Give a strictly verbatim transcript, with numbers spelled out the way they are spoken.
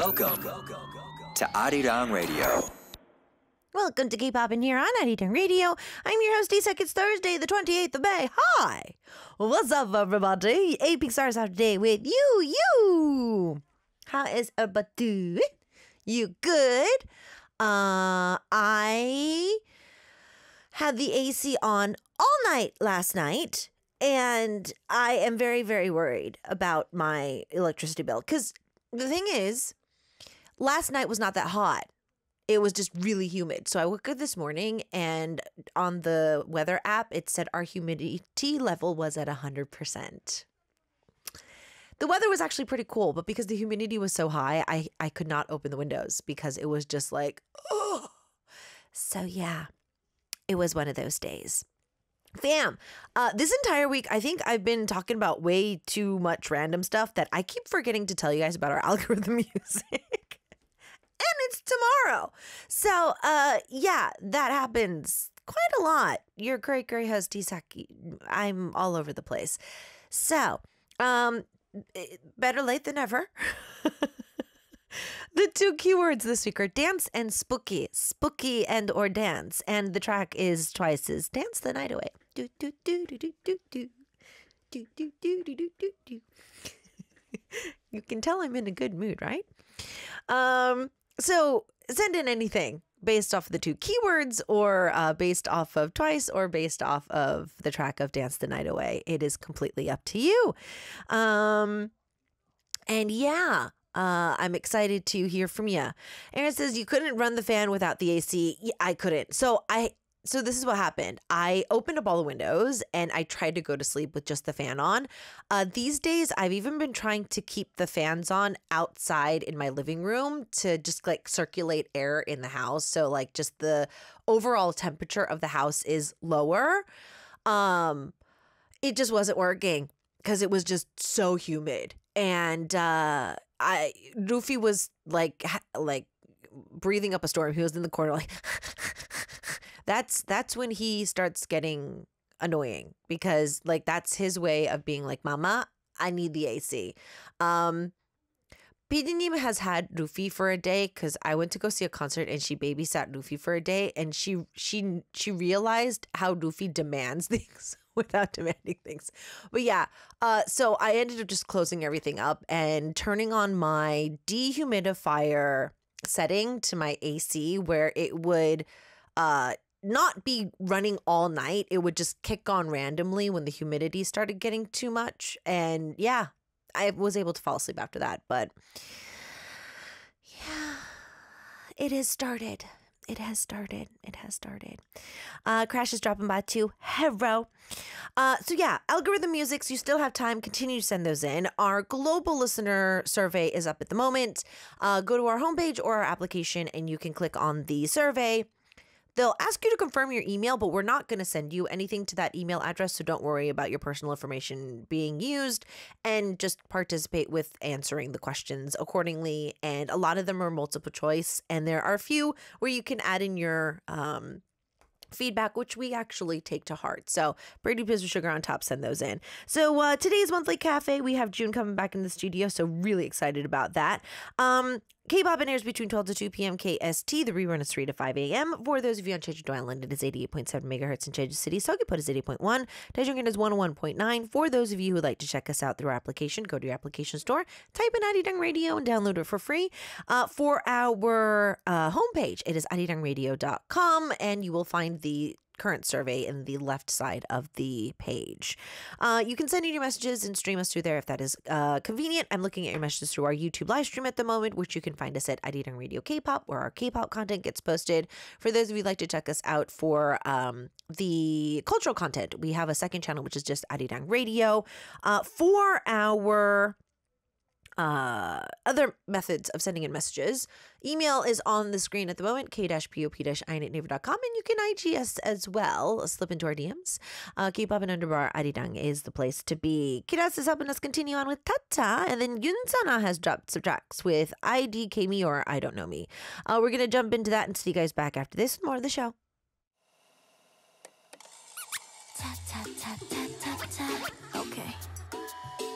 Welcome to Arirang Radio. Welcome to K-Pop in here on Arirang Radio. I'm your host, Isak. It's Thursday, the twenty-eighth of May. Hi! What's up, everybody? A P Stars out today with you, you! How is everybody doing? You good? Uh, I had the A C on all night last night, and I am very, very worried about my electricity bill. Because the thing is, last night was not that hot. It was just really humid. So I woke up this morning and on the weather app, it said our humidity level was at one hundred percent. The weather was actually pretty cool, but because the humidity was so high, I, I could not open the windows because it was just like, oh. So yeah, it was one of those days. Fam, uh, this entire week, I think I've been talking about way too much random stuff that I keep forgetting to tell you guys about our algorithm music. And it's tomorrow. So, uh, yeah, that happens quite a lot. Your great, great host, Isaki. I'm all over the place. So, um, better late than never. The two keywords this week are dance and spooky. Spooky and or dance. And the track is Twice's Dance the Night Away. Do, do, do, do, do, do, do. Do, do, do, do, do, do, do. You can tell I'm in a good mood, right? Um... So send in anything based off of the two keywords or uh, based off of Twice or based off of the track of Dance the Night Away. It is completely up to you. Um, and yeah, uh, I'm excited to hear from you. Aaron says you couldn't run the fan without the A C. Yeah, I couldn't. So I... So this is what happened. I opened up all the windows and I tried to go to sleep with just the fan on. Uh, these days, I've even been trying to keep the fans on outside in my living room to just like circulate air in the house. So like just the overall temperature of the house is lower. Um, it just wasn't working because it was just so humid. And uh, I Rufy was like like breathing up a storm. He was in the corner like... That's that's when he starts getting annoying because like that's his way of being like, Mama, I need the A C. Um, Pidinim has had Rufy for a day because I went to go see a concert and she babysat Rufy for a day and she she she realized how Rufy demands things without demanding things. But yeah, uh, so I ended up just closing everything up and turning on my dehumidifier setting to my A C where it would uh not be running all night. It would just kick on randomly when the humidity started getting too much. And yeah, I was able to fall asleep after that. But yeah, it has started. It has started. It has started. Uh, Crash is dropping by too. Hello. Uh, so yeah, algorithm musics, you still have time. Continue to send those in. Our global listener survey is up at the moment. Uh, go to our homepage or our application and you can click on the survey. They'll ask you to confirm your email, but we're not going to send you anything to that email address, so don't worry about your personal information being used and just participate with answering the questions accordingly. And a lot of them are multiple choice, and there are a few where you can add in your um, feedback, which we actually take to heart. So Brady Pizza Sugar on top, send those in. So uh, today's Monthly Cafe, we have June coming back in the studio, so really excited about that. Um, K-Pop airs between twelve to two p.m. K S T. The rerun is three to five a.m. For those of you on Jeju Island, it is eighty-eight point seven megahertz in Jeju City. Sogiput is eighty point one. Daejeon is one oh one point nine. For those of you who would like to check us out through our application, go to your application store, type in Arirang Radio and download it for free. Uh, for our uh, homepage, it is arirang radio dot com, and you will find the current survey in the left side of the page. Uh, you can send in your messages and stream us through there if that is uh, convenient. I'm looking at your messages through our YouTube live stream at the moment, which you can find us at Arirang Radio K-Pop, where our K-Pop content gets posted. For those of you who'd like to check us out for um, the cultural content, we have a second channel, which is just Arirang Radio. Uh, for our uh, other methods of sending in messages, email is on the screen at the moment, k pop i at naver dot com, and you can I G us as well, slip into our D Ms. Uh, K-pop and underbar Arirang is the place to be. Kiras is helping us continue on with Tata, and then Yunsana has dropped some tracks with I D K Me or I Don't Know Me. Uh, we're going to jump into that and see you guys back after this with more of the show. Ta, ta, ta, ta, ta, ta. Okay.